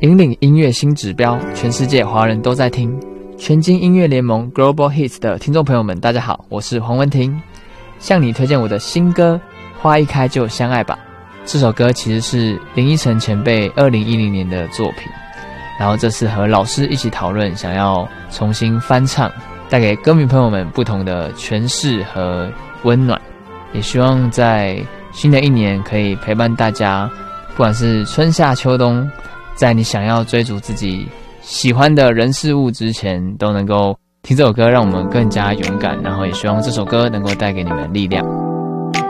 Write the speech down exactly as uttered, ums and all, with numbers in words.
引领音乐新指标，全世界华人都在听。全金音乐联盟 Global Hits 的听众朋友们，大家好，我是黄文婷，向你推荐我的新歌《花一开就相爱吧》。这首歌其实是林依晨前辈二零一零年的作品，然后这次和老师一起讨论，想要重新翻唱，带给歌迷朋友们不同的诠释和温暖。也希望在新的一年可以陪伴大家，不管是春夏秋冬，在你想要追逐自己喜欢的人事物之前，都能够听这首歌，让我们更加勇敢。然后也希望这首歌能够带给你们力量。